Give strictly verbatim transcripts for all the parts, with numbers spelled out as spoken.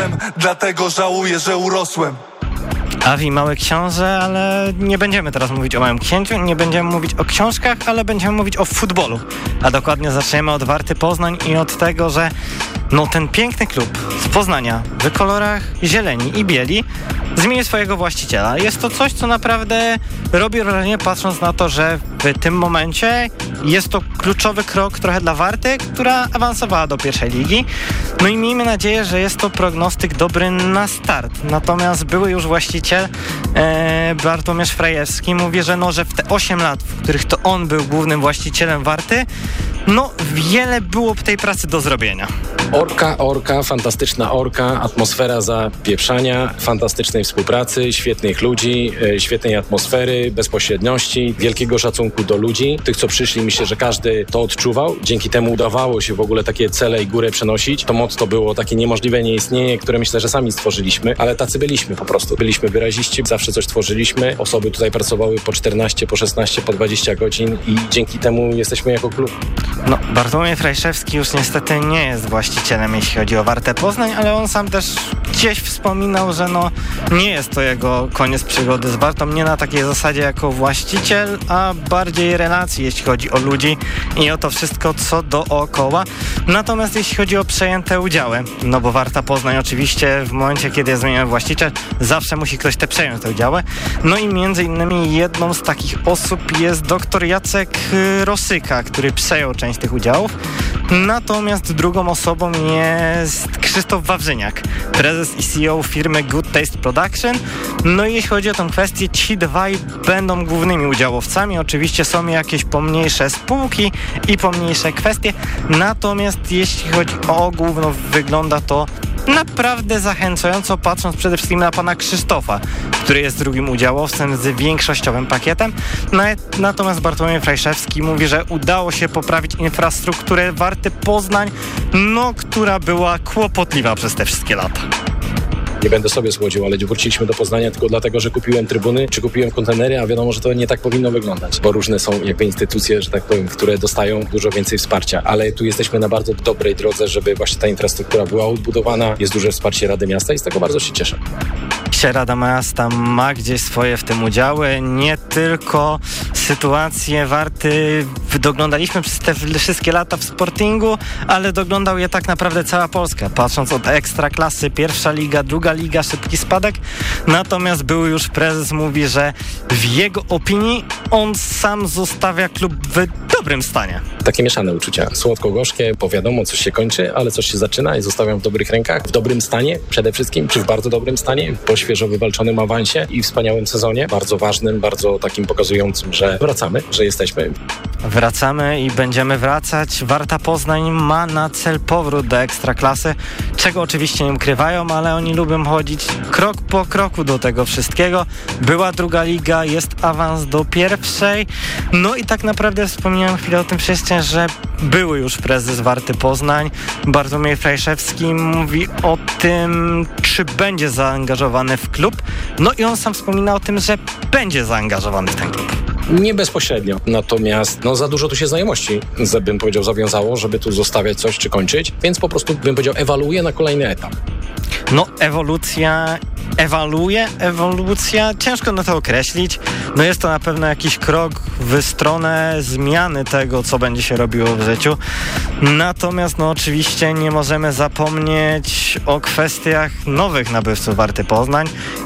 dorosłem, dlatego żałuję, że urosłem. Awi, Mały Książę, ale nie będziemy teraz mówić o Małym Księciu, nie będziemy mówić o książkach, ale będziemy mówić o futbolu. A dokładnie zaczniemy od Warty Poznań i od tego, że no ten piękny klub z Poznania w kolorach zieleni i bieli zmienił swojego właściciela. Jest to coś, co naprawdę robi wrażenie, patrząc na to, że w tym momencie jest to kluczowy krok trochę dla Warty, która awansowała do pierwszej ligi. No i miejmy nadzieję, że jest to prognostyk dobry na start. Natomiast były już właściciel e, Bartłomiej Frajewski mówi, że no, że w te osiem lat, w których to on był głównym właścicielem Warty, no wiele było tej pracy do zrobienia. Orka, orka, fantastyczna orka, atmosfera zapieprzania, fantastycznej współpracy, świetnych ludzi, e, świetnej atmosfery, bezpośredniości, wielkiego szacunku do ludzi. Tych, co przyszli, myślę, że każdy to odczuwał. Dzięki temu udawało się w ogóle takie cele i górę przenosić. To motto było takie niemożliwe nie istnieje, które myślę, że sami stworzyliśmy, ale tacy byliśmy po prostu. Byliśmy wyraziści, zawsze coś tworzyliśmy. Osoby tutaj pracowały po czternaście, po szesnaście, po dwadzieścia godzin i dzięki temu jesteśmy jako klub. No, Bartłomiej Frajszewski już niestety nie jest właścicielem, jeśli chodzi o Wartę Poznań, ale on sam też gdzieś wspominał, że no nie jest to jego koniec przygody z Wartą, nie na takiej zasadzie jako właściciel, a bardziej relacji, jeśli chodzi o ludzi i o to wszystko, co dookoła. Natomiast jeśli chodzi o przejęte udziały, no bo Warta Poznań oczywiście w momencie, kiedy jest zmieniony właściciel, zawsze musi ktoś te przejąć te udziały. No i między innymi jedną z takich osób jest doktor Jacek Rosyka, który przejął część tych udziałów. Natomiast drugą osobą jest Krzysztof Wawrzyniak, prezes i C E O firmy Good Taste Production. No i jeśli chodzi o tę kwestię, ci dwaj będą głównymi udziałowcami. Oczywiście są jakieś pomniejsze spółki i pomniejsze kwestie. Natomiast jeśli chodzi o główną, wygląda to naprawdę zachęcająco, patrząc przede wszystkim na pana Krzysztofa, który jest drugim udziałowcem z większościowym pakietem. Natomiast Bartłomiej Frajszewski mówi, że udało się poprawić infrastrukturę Warty Poznań, no, która była kłopotliwa przez te wszystkie lata. Nie będę sobie słodził, ale wróciliśmy do Poznania tylko dlatego, że kupiłem trybuny, czy kupiłem kontenery, a wiadomo, że to nie tak powinno wyglądać, bo różne są jakby instytucje, że tak powiem, które dostają dużo więcej wsparcia, ale tu jesteśmy na bardzo dobrej drodze, żeby właśnie ta infrastruktura była odbudowana, jest duże wsparcie Rady Miasta i z tego bardzo się cieszę. Rada Miasta ma gdzieś swoje w tym udziały, nie tylko sytuacje Warty doglądaliśmy przez te wszystkie lata w Sportingu, ale doglądał je tak naprawdę cała Polska, patrząc od Ekstraklasy, pierwsza liga, druga liga, szybki spadek. Natomiast był już prezes, mówi, że w jego opinii on sam zostawia klub w dobrym stanie. Takie mieszane uczucia, słodko-gorzkie, bo wiadomo, coś się kończy, ale coś się zaczyna i zostawiam w dobrych rękach, w dobrym stanie przede wszystkim, czy w bardzo dobrym stanie, po świeżo wywalczonym awansie i wspaniałym sezonie, bardzo ważnym, bardzo takim pokazującym, że wracamy, że jesteśmy. Wracamy i będziemy wracać. Warta Poznań ma na cel powrót do Ekstraklasy, czego oczywiście nie ukrywają, ale oni lubią chodzić krok po kroku do tego wszystkiego. Była druga liga, jest awans do pierwszej. No i tak naprawdę wspomniałem chwilę o tym wcześniej, że były już prezes Warty Poznań, Bartłomiej Frajszewski, mówi o tym, czy będzie zaangażowany w klub. No i on sam wspomina o tym, że będzie zaangażowany w ten klub. Nie bezpośrednio, natomiast no, za dużo tu się znajomości, bym powiedział, zawiązało, żeby tu zostawiać coś czy kończyć, więc po prostu bym powiedział, ewaluuję na kolejny etap. No ewolucja, ewoluuje, ewolucja, ciężko na to określić. No jest to na pewno jakiś krok w stronę zmiany tego, co będzie się robiło w życiu. Natomiast no oczywiście nie możemy zapomnieć o kwestiach nowych nabywców Warty Poznań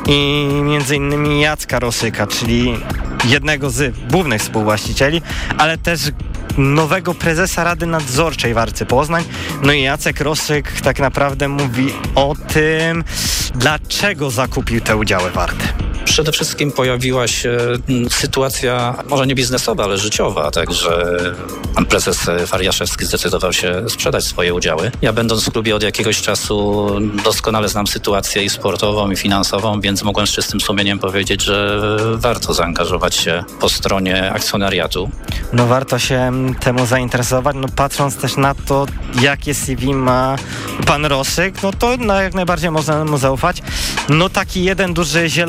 i między innymi Jacka Rosyka, czyli jednego z głównych współwłaścicieli, ale też nowego prezesa Rady Nadzorczej Warty Poznań. No i Jacek Rosyk tak naprawdę mówi o tym, dlaczego zakupił te udziały Warty. Przede wszystkim pojawiła się sytuacja, może nie biznesowa, ale życiowa, także pan prezes Fariaszewski zdecydował się sprzedać swoje udziały. Ja będąc w klubie od jakiegoś czasu doskonale znam sytuację i sportową, i finansową, więc mogłem z czystym sumieniem powiedzieć, że warto zaangażować się po stronie akcjonariatu. No warto się temu zainteresować, no patrząc też na to, jakie C V ma pan Rosyk, no to no, jak najbardziej można mu zaufać. No taki jeden duży zielony skok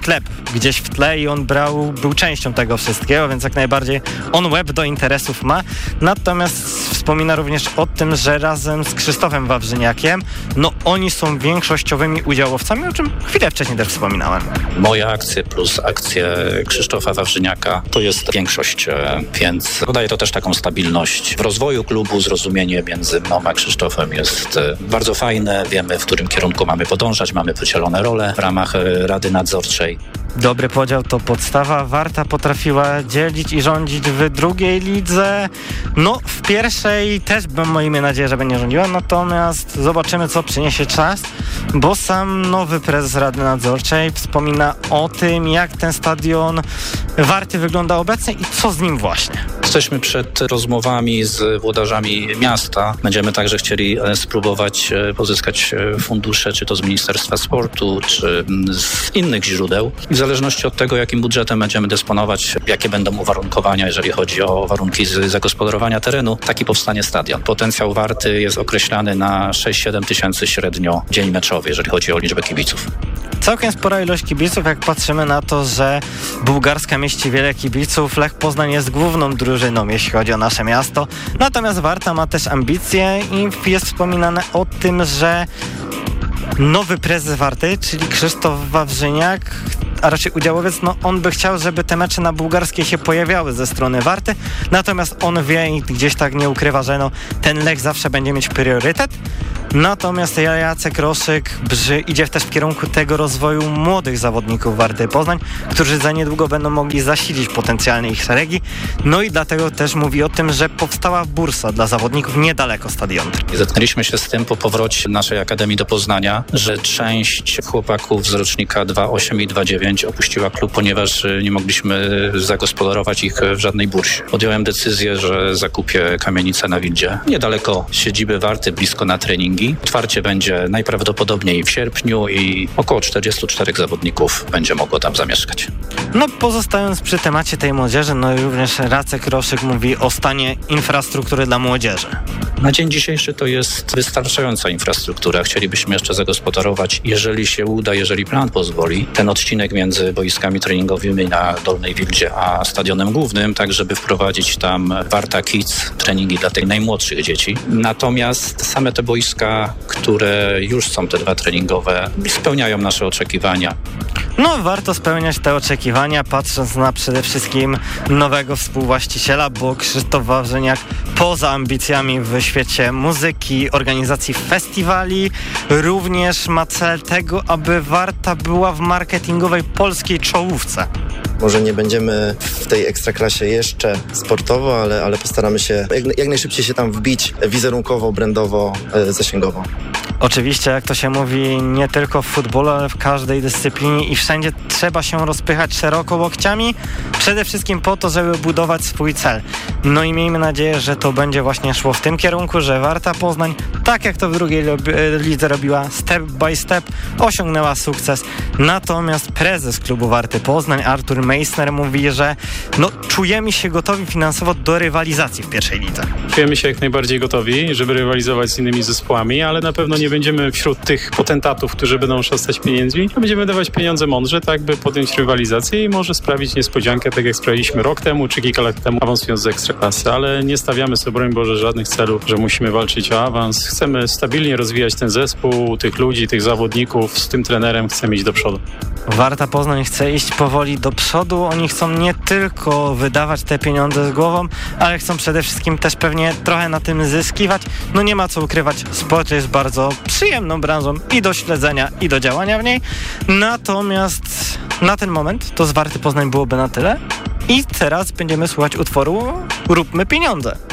sklep gdzieś w tle i on brał, był częścią tego wszystkiego, więc jak najbardziej on łeb do interesów ma. Natomiast wspomina również o tym, że razem z Krzysztofem Wawrzyniakiem, no oni są większościowymi udziałowcami, o czym chwilę wcześniej też wspominałem. Moje akcje plus akcje Krzysztofa Wawrzyniaka to jest większość, więc daje to też taką stabilność w rozwoju klubu. Zrozumienie między mną a Krzysztofem jest bardzo fajne. Wiemy, w którym kierunku mamy podążać, mamy podzielone role w ramach Rady Nadzorczej. Dobry podział to podstawa. Warta potrafiła dzielić i rządzić w drugiej lidze. No, w pierwszej też miejmy nadzieję, że będzie rządziła, natomiast zobaczymy, co przyniesie czas, bo sam nowy prezes Rady Nadzorczej wspomina o tym, jak ten stadion Warty wygląda obecnie i co z nim właśnie. Jesteśmy przed rozmowami z włodarzami miasta. Będziemy także chcieli spróbować pozyskać fundusze, czy to z Ministerstwa Sportu, czy z innych źródeł. I w zależności od tego, jakim budżetem będziemy dysponować, jakie będą uwarunkowania, jeżeli chodzi o warunki zagospodarowania terenu, taki powstanie stadion. Potencjał Warty jest określany na sześć siedem tysięcy średnio dzień meczowy, jeżeli chodzi o liczbę kibiców. Całkiem spora ilość kibiców, jak patrzymy na to, że Bułgarska mieści wiele kibiców. Lech Poznań jest główną drużyną, jeśli chodzi o nasze miasto. Natomiast Warta ma też ambicje i jest wspominane o tym, że nowy prezes Warty, czyli Krzysztof Wawrzyniak, a raczej udziałowiec, no on by chciał, żeby te mecze na bułgarskiej się pojawiały ze strony Warty, natomiast on wie i gdzieś tak nie ukrywa, że no, ten Lech zawsze będzie mieć priorytet. Natomiast Jacek Roszyk brzy, idzie też w kierunku tego rozwoju młodych zawodników Warty Poznań, którzy za niedługo będą mogli zasilić potencjalnie ich szeregi. No i dlatego też mówi o tym, że powstała bursa dla zawodników niedaleko stadionu. Zetknęliśmy się z tym po powrocie naszej Akademii do Poznania, że część chłopaków z rocznika dwa osiem i dwa dziewięć opuściła klub, ponieważ nie mogliśmy zagospodarować ich w żadnej bursie. Podjąłem decyzję, że zakupię kamienicę na Wildzie, niedaleko siedziby Warty, blisko na treningi. Otwarcie będzie najprawdopodobniej w sierpniu i około czterdziestu czterech zawodników będzie mogło tam zamieszkać. No pozostając przy temacie tej młodzieży, no i również Jacek Roszyk mówi o stanie infrastruktury dla młodzieży. Na dzień dzisiejszy to jest wystarczająca infrastruktura. Chcielibyśmy jeszcze zagospodarować, jeżeli się uda, jeżeli plan pozwoli, ten odcinek między boiskami treningowymi na Dolnej Wildzie a stadionem głównym, tak żeby wprowadzić tam Warta Kids, treningi dla tych najmłodszych dzieci. Natomiast same te boiska, które już są te dwa treningowe, spełniają nasze oczekiwania. No warto spełniać te oczekiwania, patrząc na przede wszystkim nowego współwłaściciela, bo Krzysztof Wawrzyniak poza ambicjami w świecie muzyki, organizacji festiwali, również ma cel tego, aby Warta była w marketingowej polskiej czołówce. Może nie będziemy w tej ekstraklasie jeszcze sportowo, ale, ale postaramy się jak, jak najszybciej się tam wbić wizerunkowo, brandowo, e, zasięgowo. Oczywiście, jak to się mówi, nie tylko w futbolu, ale w każdej dyscyplinie i wszędzie trzeba się rozpychać szeroko łokciami, przede wszystkim po to, żeby budować swój cel. No i miejmy nadzieję, że to będzie właśnie szło w tym kierunku, że Warta Poznań, tak jak to w drugiej lidze robiła, step by step osiągnęła sukces. Natomiast prezes klubu Warty Poznań, Artur Meissner, mówi, że no, czujemy się gotowi finansowo do rywalizacji w pierwszej lidze. Czujemy się jak najbardziej gotowi, żeby rywalizować z innymi zespołami, ale na pewno nie będziemy wśród tych potentatów, którzy będą szastać pieniędzmi. Będziemy dawać pieniądze mądrze, tak by podjąć rywalizację i może sprawić niespodziankę, tak jak sprawiliśmy rok temu czy kilka lat temu, awansując z ekstraklasy, ale nie stawiamy sobie, broń Boże, żadnych celów, że musimy walczyć o awans. Chcemy stabilnie rozwijać ten zespół, tych ludzi, tych zawodników, z tym trenerem chcemy iść do przodu. Warta Poznań chce iść powoli do przodu. Oni chcą nie tylko wydawać te pieniądze z głową, ale chcą przede wszystkim też pewnie trochę na tym zyskiwać. No nie ma co ukrywać, sport jest bardzo przyjemną branżą i do śledzenia, i do działania w niej. Natomiast na ten moment to z Warty Poznań byłoby na tyle. I teraz będziemy słuchać utworu Róbmy pieniądze.